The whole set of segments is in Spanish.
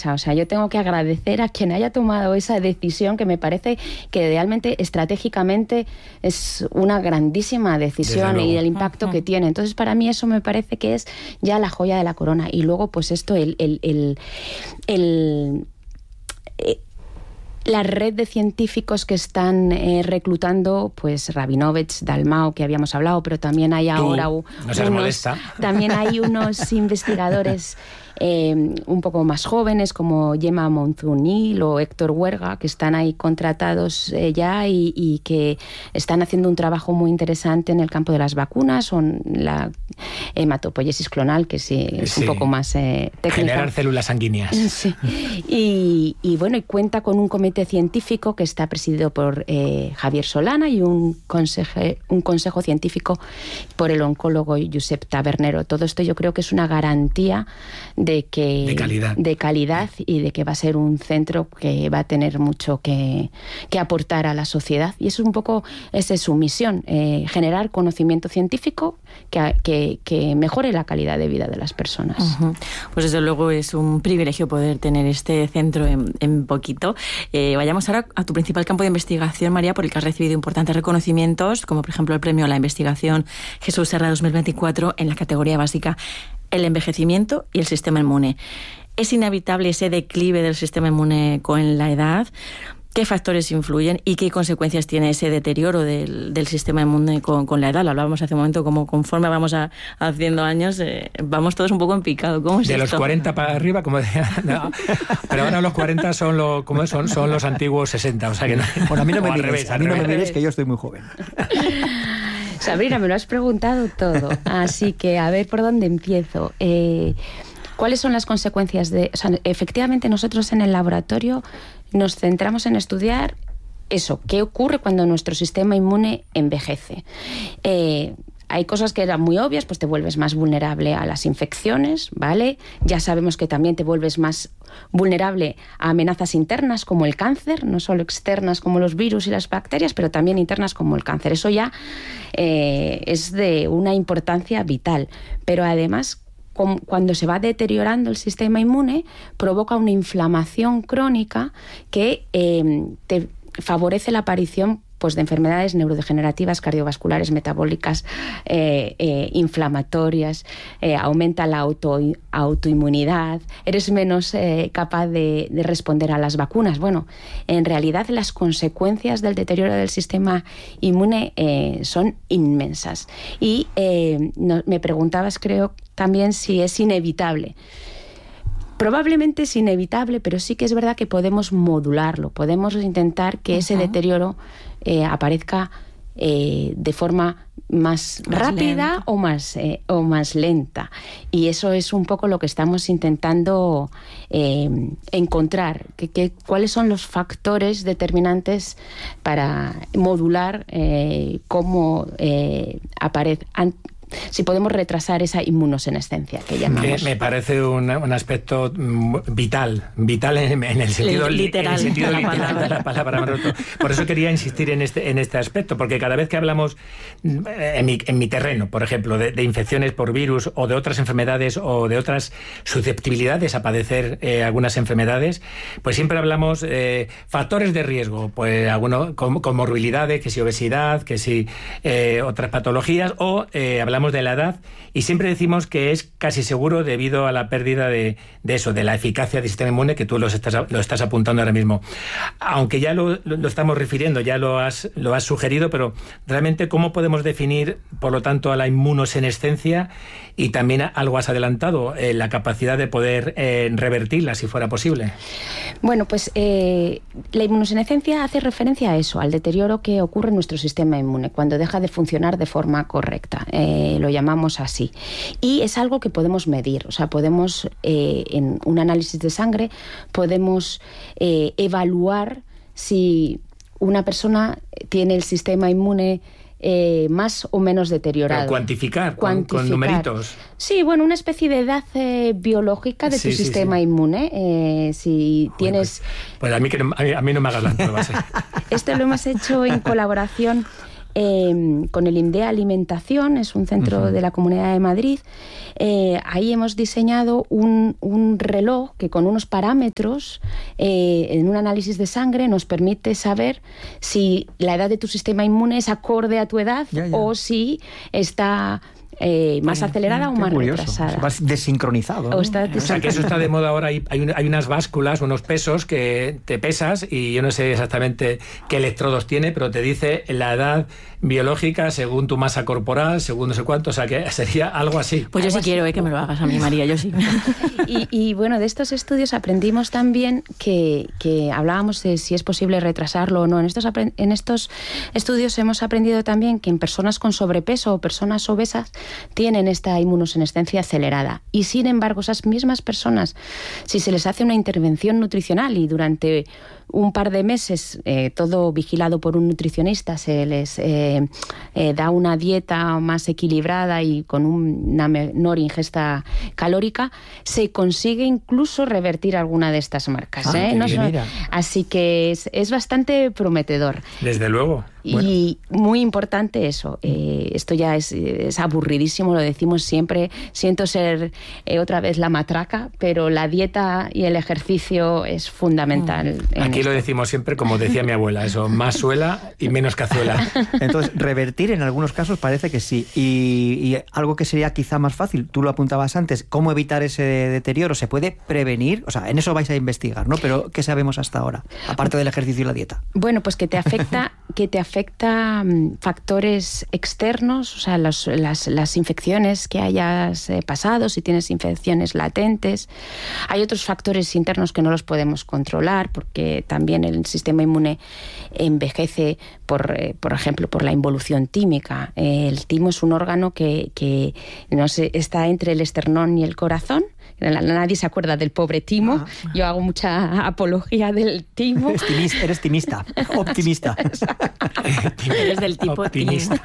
marcha. O sea, yo tengo que agradecer a quien haya tomado esa decisión, que me parece que realmente estratégicamente es una grandísima decisión y el impacto que tiene. Entonces, para mí eso me parece que es ya la joya de la corona. Y luego, pues esto, la red de científicos que están reclutando, pues Rabinovich, Dalmau, que habíamos hablado, pero también hay ahora también hay unos investigadores un poco más jóvenes como Gemma Monzunil o Héctor Huerga, que están ahí contratados ya y que están haciendo un trabajo muy interesante en el campo de las vacunas o en la hematopoiesis clonal, que sí es un poco más técnica. Generar células sanguíneas. Sí. Y bueno, y cuenta con un comité científico que está presidido por Javier Solana y un consejo científico por el oncólogo Josep Tabernero. Todo esto yo creo que es una garantía de calidad y de que va a ser un centro que va a tener mucho que aportar a la sociedad. Y eso es un poco, esa es su misión, generar conocimiento científico que mejore la calidad de vida de las personas. Uh-huh. Pues desde luego es un privilegio poder tener este centro en poquito. Vayamos ahora a tu principal campo de investigación, María, por el que has recibido importantes reconocimientos, como por ejemplo el premio a la investigación Jesús Serra 2024 en la categoría básica el envejecimiento y el sistema inmune. ¿Es inevitable ese declive del sistema inmune con la edad? ¿Qué factores influyen y qué consecuencias tiene ese deterioro del sistema inmune con la edad? Lo hablábamos hace un momento, como conforme vamos haciendo años, vamos todos un poco en picado. ¿Cómo es de esto? Los 40 para arriba, como decía. No, pero ahora los 40 son los antiguos 60. O sea que no, bueno, a mí no me mires, que yo estoy muy joven. Sabrina, me lo has preguntado todo, así que a ver por dónde empiezo. ¿Cuáles son las consecuencias de...? O sea, efectivamente nosotros en el laboratorio nos centramos en estudiar eso, qué ocurre cuando nuestro sistema inmune envejece. Hay cosas que eran muy obvias, pues te vuelves más vulnerable a las infecciones, ¿vale? Ya sabemos que también te vuelves más vulnerable a amenazas internas como el cáncer, no solo externas como los virus y las bacterias, pero también internas como el cáncer. Eso ya es de una importancia vital. Pero además, cuando se va deteriorando el sistema inmune, provoca una inflamación crónica que te favorece la aparición pues de enfermedades neurodegenerativas, cardiovasculares, metabólicas, inflamatorias, aumenta la autoinmunidad, eres menos capaz de responder a las vacunas. Bueno, en realidad las consecuencias del deterioro del sistema inmune son inmensas. Y me preguntabas, creo, también si es inevitable. Probablemente es inevitable, pero sí que es verdad que podemos modularlo, podemos intentar que ese deterioro aparezca de forma más rápida o más lenta. Y eso es un poco lo que estamos intentando encontrar, cuáles son los factores determinantes para modular cómo aparece. Si podemos retrasar esa inmunosenescencia que llamamos. Me parece un aspecto vital en el sentido literal de la palabra. Por eso quería insistir en este aspecto, porque cada vez que hablamos en mi terreno, por ejemplo, de infecciones por virus o de otras enfermedades o de otras susceptibilidades a padecer algunas enfermedades, pues siempre hablamos factores de riesgo, pues algunos comorbilidades, que si obesidad, que si otras patologías, o hablamos de la edad, y siempre decimos que es casi seguro debido a la pérdida de eso, de la eficacia del sistema inmune, que tú lo estás apuntando ahora mismo. Aunque ya lo estamos refiriendo, ya lo has sugerido, pero realmente ¿cómo podemos definir, por lo tanto, a la inmunosenescencia? Y también algo has adelantado, la capacidad de poder revertirla, si fuera posible. Bueno, pues la inmunosenescencia hace referencia a eso, al deterioro que ocurre en nuestro sistema inmune cuando deja de funcionar de forma correcta. Lo llamamos así. Y es algo que podemos medir. O sea, podemos, en un análisis de sangre, podemos evaluar si una persona tiene el sistema inmune más o menos deteriorado. Pero cuantificar. Con numeritos. Sí, bueno, una especie de edad biológica de tu sistema inmune. Si tienes... Pues a mí no me hagas las pruebas. Esto lo hemos hecho en colaboración con el INDEA Alimentación, es un centro de la Comunidad de Madrid. Ahí hemos diseñado un reloj que con unos parámetros, en un análisis de sangre, nos permite saber si la edad de tu sistema inmune es acorde a tu edad o si está más acelerada o más retrasada. Vas desincronizado, ¿no? O sea, que eso está de moda ahora. Hay unas básculas, unos pesos que te pesas y yo no sé exactamente qué electrodos tiene, pero te dice la edad biológica según tu masa corporal, según no sé cuánto, o sea que sería algo así. Pues yo sí quiero que me lo hagas a mí, María, yo sí. Y bueno, de estos estudios aprendimos también que hablábamos de si es posible retrasarlo o no. En estos estudios hemos aprendido también que en personas con sobrepeso o personas obesas tienen esta inmunosenescencia acelerada. Y sin embargo, esas mismas personas, si se les hace una intervención nutricional y durante un par de meses, todo vigilado por un nutricionista, se les da una dieta más equilibrada y con una menor ingesta calórica, se consigue incluso revertir alguna de estas marcas. Así que es bastante prometedor. Desde luego. Y muy importante eso, esto ya es aburridísimo, lo decimos siempre, siento ser otra vez la matraca, pero la dieta y el ejercicio es fundamental. Aquí lo decimos siempre, como decía mi abuela, eso, más suela y menos cazuela. Entonces, revertir en algunos casos parece que sí, y algo que sería quizá más fácil, tú lo apuntabas antes, ¿cómo evitar ese deterioro? ¿Se puede prevenir? O sea, en eso vais a investigar, ¿no? Pero ¿qué sabemos hasta ahora, aparte del ejercicio y la dieta? Bueno, pues que te afecta factores externos, o sea, las infecciones que hayas pasado, si tienes infecciones latentes. Hay otros factores internos que no los podemos controlar, porque también el sistema inmune envejece, por ejemplo, por la involución tímica. El timo es un órgano que no sé, está entre el esternón y el corazón. Nadie se acuerda del pobre timo. Yo hago mucha apología del timo. Eres timista, optimista. Eres del tipo optimista.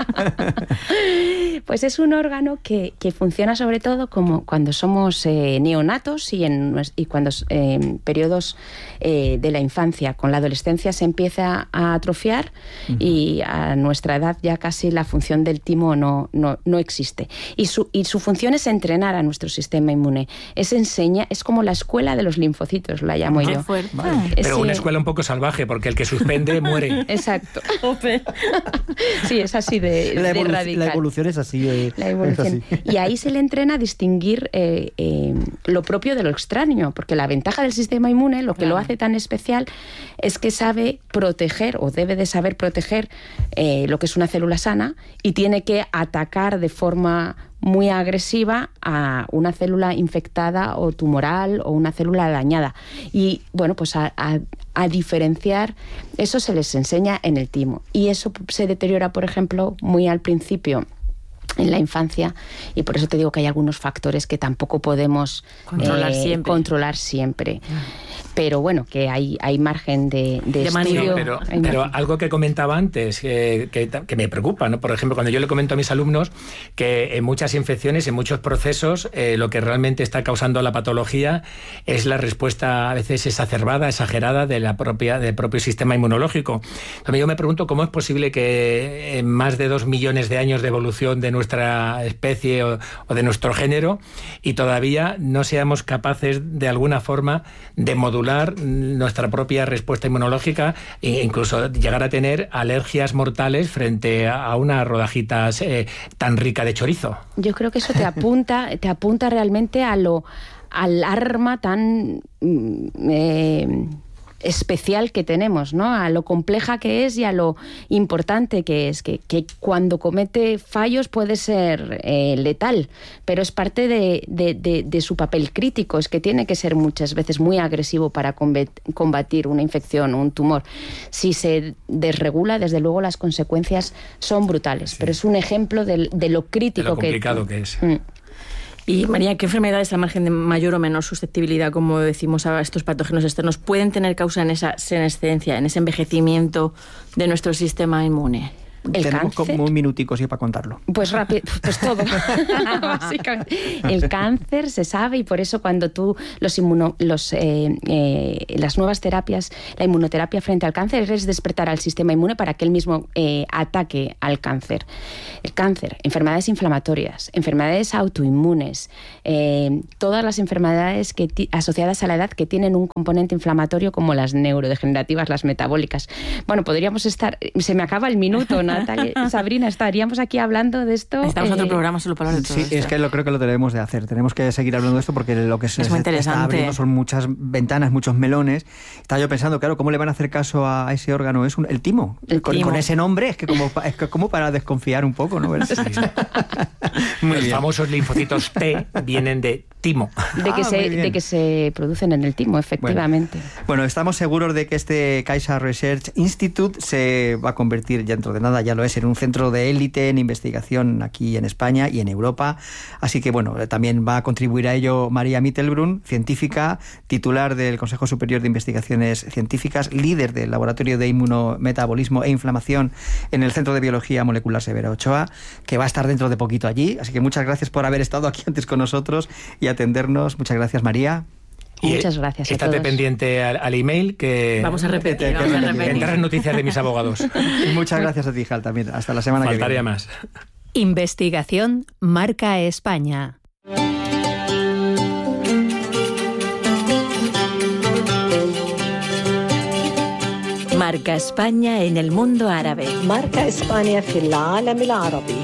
Pues es un órgano que funciona sobre todo como cuando somos neonatos y cuando en periodos de la infancia. Con la adolescencia se empieza a atrofiar y a nuestra edad ya casi la función del timo no existe. Y su función es entrenar a nuestro sistema inmune. Es como la escuela de los linfocitos, la llamo yo. Vale. Pero una escuela un poco salvaje, porque el que suspende muere. Exacto. Sí, es así de radical. La evolución es así. La evolución. Es así. Y ahí se le entrena a distinguir lo propio de lo extraño, porque la ventaja del sistema inmune, lo que lo hace tan especial, es que sabe proteger, o debe de saber proteger, lo que es una célula sana, y tiene que atacar de forma muy agresiva a una célula infectada o tumoral o una célula dañada. Y bueno, pues a diferenciar, eso se les enseña en el timo. Y eso se deteriora, por ejemplo, muy al principio en la infancia, y por eso te digo que hay algunos factores que tampoco podemos controlar siempre. Pero bueno, que hay margen de estudio. Pero algo que comentaba antes, que me preocupa, ¿no? Por ejemplo, cuando yo le comento a mis alumnos que en muchas infecciones, en muchos procesos, lo que realmente está causando la patología es la respuesta a veces exacerbada, exagerada del propio sistema inmunológico. También yo me pregunto cómo es posible que en más de 2 millones de años de evolución de nuestra especie o de nuestro género, y todavía no seamos capaces de alguna forma de modular nuestra propia respuesta inmunológica e incluso llegar a tener alergias mortales frente a una rodajita tan rica de chorizo. Yo creo que eso te apunta realmente al arma tan especial que tenemos, ¿no? A lo compleja que es y a lo importante que es, que cuando comete fallos puede ser letal, pero es parte de su papel crítico, es que tiene que ser muchas veces muy agresivo para combatir una infección o un tumor. Si se desregula, desde luego las consecuencias son brutales, sí. Pero es un ejemplo de lo crítico, de lo complicado que es. Y María, ¿qué enfermedades al margen de mayor o menor susceptibilidad, como decimos, a estos patógenos externos pueden tener causa en esa senescencia, en ese envejecimiento de nuestro sistema inmune? Tenemos como un minutico así para contarlo. Pues rápido, pues todo. Básicamente. El cáncer se sabe, y por eso cuando tú las nuevas terapias, la inmunoterapia frente al cáncer es despertar al sistema inmune para que él mismo ataque al cáncer. El cáncer, enfermedades inflamatorias, enfermedades autoinmunes, todas las enfermedades asociadas a la edad que tienen un componente inflamatorio, como las neurodegenerativas, las metabólicas. Bueno, podríamos estar... Se me acaba el minuto, Natalia, Sabrina, estaríamos aquí hablando de esto. Necesitamos otro programa solo para hablar de todo esto. Sí, es que creo que lo tenemos de hacer. Tenemos que seguir hablando de esto porque lo que se está abriendo son muchas ventanas, muchos melones. Estaba yo pensando, claro, ¿cómo le van a hacer caso a ese órgano? Es el timo. Con ese nombre es que como para desconfiar un poco, ¿no? Sí. Los famosos linfocitos T vienen de timo. De que se producen en el timo, efectivamente. Bueno, estamos seguros de que este Kaiser Research Institute se va a convertir dentro de nada, ya lo es, en un centro de élite en investigación aquí en España y en Europa. Así que bueno, también va a contribuir a ello María Mittelbrunn, científica, titular del Consejo Superior de Investigaciones Científicas, líder del Laboratorio de Inmunometabolismo e Inflamación en el Centro de Biología Molecular Severo Ochoa, que va a estar dentro de poquito allí. Así que muchas gracias por haber estado aquí antes con nosotros y atendernos. Muchas gracias, María. Muchas gracias a estate todos. pendiente al email que... Vamos a repetir. Tendrás noticias de mis abogados. Y muchas gracias a ti, Jal, también. Hasta la semana que viene. Faltaría más. Investigación Marca España. Marca España en el mundo árabe. Marca España في العالم العربي.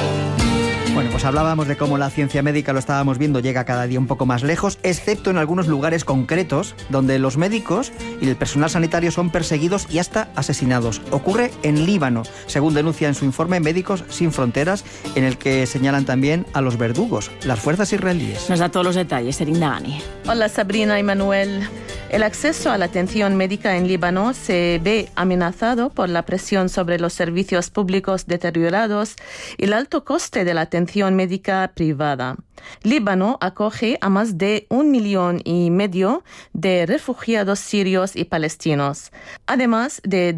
Bueno, pues hablábamos de cómo la ciencia médica, lo estábamos viendo, llega cada día un poco más lejos, excepto en algunos lugares concretos donde los médicos y el personal sanitario son perseguidos y hasta asesinados. Ocurre en Líbano, según denuncia en su informe Médicos Sin Fronteras, en el que señalan también a los verdugos, las fuerzas israelíes. Nos da todos los detalles, Erin Dagani. Hola Sabrina y Manuel. El acceso a la atención médica en Líbano se ve amenazado por la presión sobre los servicios públicos deteriorados y el alto coste de la atención médica privada. Líbano acoge a más de 1,5 millones de refugiados sirios y palestinos, además de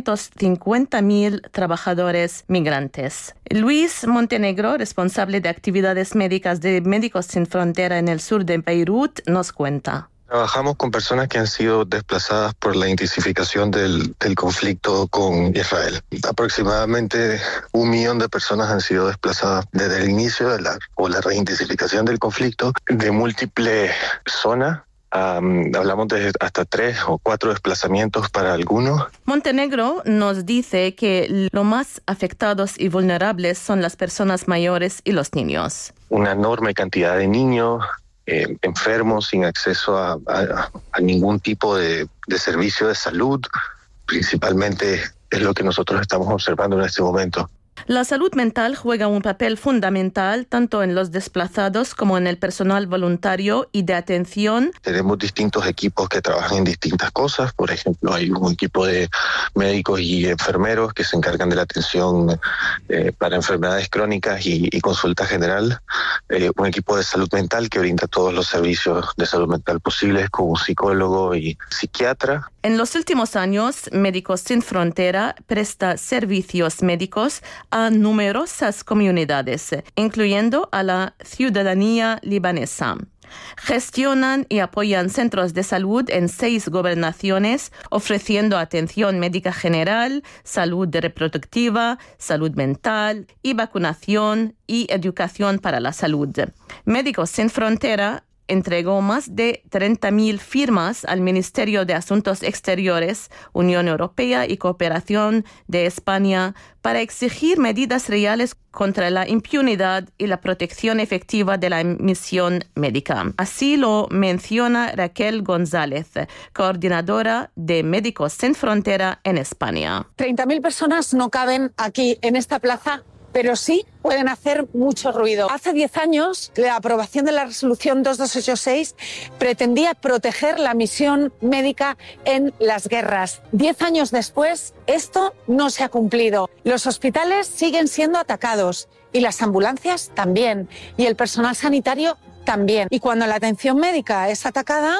250.000 trabajadores migrantes. Luis Montenegro, responsable de actividades médicas de Médicos Sin Frontera en el sur de Beirut, nos cuenta. Trabajamos con personas que han sido desplazadas por la intensificación del conflicto con Israel. Aproximadamente 1 millón de personas han sido desplazadas desde el inicio de la reintensificación del conflicto de múltiples zonas. Hablamos de hasta 3 o 4 desplazamientos para algunos. Montenegro nos dice que los más afectados y vulnerables son las personas mayores y los niños. Una enorme cantidad de niños enfermos, sin acceso a ningún tipo de servicio de salud, principalmente es lo que nosotros estamos observando en este momento. La salud mental juega un papel fundamental tanto en los desplazados como en el personal voluntario y de atención. Tenemos distintos equipos que trabajan en distintas cosas. Por ejemplo, hay un equipo de médicos y enfermeros que se encargan de la atención para enfermedades crónicas y consulta general. Un equipo de salud mental que brinda todos los servicios de salud mental posibles, con un psicólogo y psiquiatra. En los últimos años, Médicos Sin Frontera presta servicios médicos a numerosas comunidades, incluyendo a la ciudadanía libanesa. Gestionan y apoyan centros de salud en 6 gobernaciones, ofreciendo atención médica general, salud reproductiva, salud mental y vacunación y educación para la salud. Médicos Sin Frontera entregó más de 30.000 firmas al Ministerio de Asuntos Exteriores, Unión Europea y Cooperación de España para exigir medidas reales contra la impunidad y la protección efectiva de la misión médica. Así lo menciona Raquel González, coordinadora de Médicos Sin Frontera en España. 30.000 personas no caben aquí en esta plaza, pero sí pueden hacer mucho ruido. Hace 10 años, la aprobación de la resolución 2286 pretendía proteger la misión médica en las guerras. 10 años después, esto no se ha cumplido. Los hospitales siguen siendo atacados y las ambulancias también, y el personal sanitario también. Y cuando la atención médica es atacada,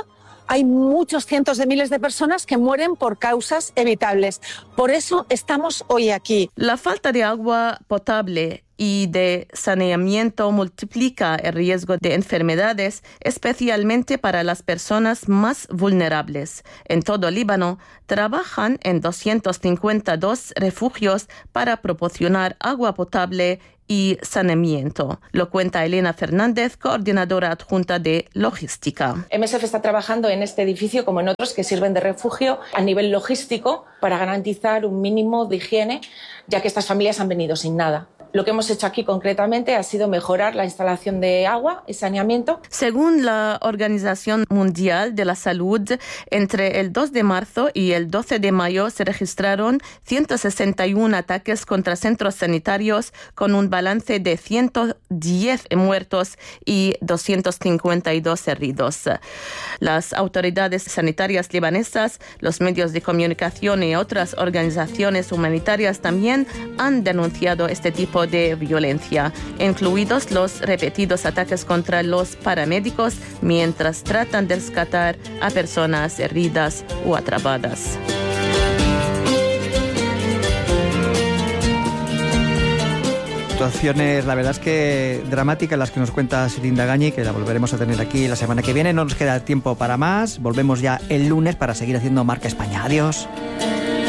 hay muchos cientos de miles de personas que mueren por causas evitables. Por eso estamos hoy aquí. La falta de agua potable y de saneamiento multiplica el riesgo de enfermedades, especialmente para las personas más vulnerables. En todo Líbano, trabajan en 252 refugios para proporcionar agua potable y saneamiento. Lo cuenta Elena Fernández, coordinadora adjunta de logística. MSF está trabajando en este edificio, como en otros, que sirven de refugio a nivel logístico para garantizar un mínimo de higiene, ya que estas familias han venido sin nada. Lo que hemos hecho aquí concretamente ha sido mejorar la instalación de agua y saneamiento. Según la Organización Mundial de la Salud, entre el 2 de marzo y el 12 de mayo se registraron 161 ataques contra centros sanitarios con un balance de 110 muertos y 252 heridos. Las autoridades sanitarias libanesas, los medios de comunicación y otras organizaciones humanitarias también han denunciado este tipo de violencia, incluidos los repetidos ataques contra los paramédicos mientras tratan de rescatar a personas heridas o atrapadas. Situaciones, la verdad es que dramáticas las que nos cuenta Sirinda Gañi, que la volveremos a tener aquí la semana que viene. No nos queda tiempo para más. Volvemos ya el lunes para seguir haciendo Marca España. Adiós.